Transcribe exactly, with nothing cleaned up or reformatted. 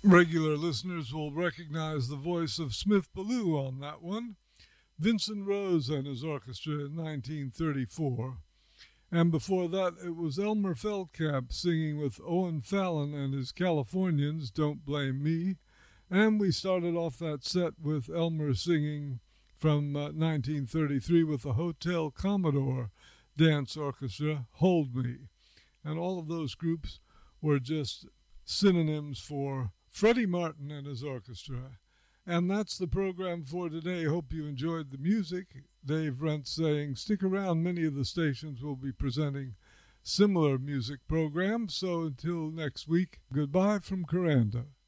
Regular listeners will recognize the voice of Smith Ballou on that one. Vincent Rose and his orchestra in nineteen thirty-four. And before that, it was Elmer Feldkamp singing with Owen Fallon and his Californians, Don't Blame Me. And we started off that set with Elmer singing from uh, nineteen thirty-three with the Hotel Commodore Dance Orchestra, Hold Me. And all of those groups were just synonyms for Freddie Martin and his orchestra. And that's the program for today. Hope you enjoyed the music. Dave Rent saying, stick around. Many of the stations will be presenting similar music programs. So until next week, goodbye from Coranda.